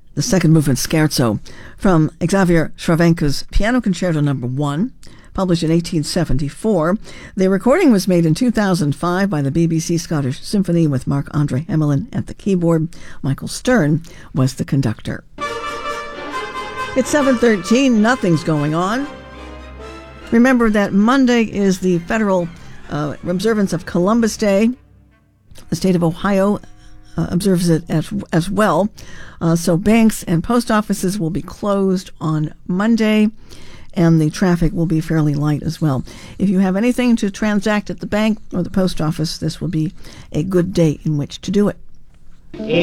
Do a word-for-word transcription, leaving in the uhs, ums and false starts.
the second movement scherzo from Xavier Stravinko's Piano Concerto Number One, published in eighteen seventy-four. The recording was made in two thousand five by the B B C Scottish Symphony with Marc-Andre Hemelin at the keyboard. Michael Stern was the conductor. It's seven thirteen, nothing's going on. Remember that Monday is the federal uh, observance of Columbus Day. The state of Ohio uh, observes it as, as well. Uh, so banks and post offices will be closed on Monday, and the traffic will be fairly light as well. If you have anything to transact at the bank or the post office, this will be a good day in which to do it.